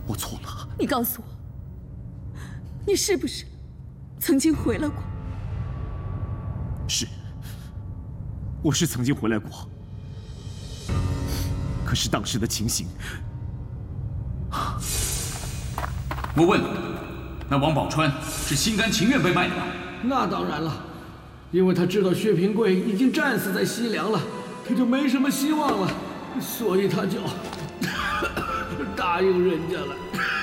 我错了。 你告诉我，你是不是曾经回来过？ 是，我是曾经回来过。可是当时的情形…… 我问你，那王宝钏是心甘情愿被卖的吧？ 那当然了，因为他知道薛平贵已经战死在西凉了，他就没什么希望了，所以他就答应人家了。